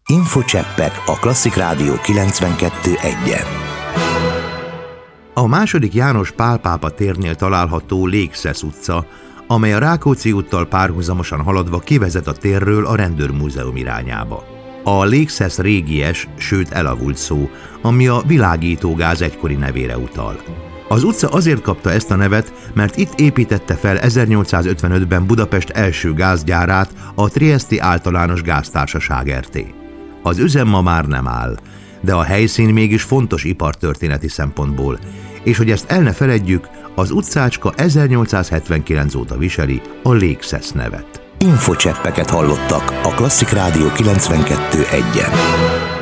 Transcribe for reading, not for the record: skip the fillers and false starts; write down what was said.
Infocseppek a Klasszik Rádió 92.1-en. A második János Pál pápa térnél található Lékszesz utca, amely a Rákóczi úttal párhuzamosan haladva kivezet a térről a Rendőrmúzeum irányába. A Lékszesz régies, sőt elavult szó, ami a világítógáz egykori nevére utal. Az utca azért kapta ezt a nevet, mert itt építette fel 1855-ben Budapest első gázgyárát a Trieszti Általános Gáztársaság Rt. Az üzem ma már nem áll, de a helyszín mégis fontos ipartörténeti szempontból, és hogy ezt el ne feledjük, az utcácska 1879 óta viseli a Lékszesz nevet. Infocseppeket hallottak a Klasszik Rádió 92.1-en.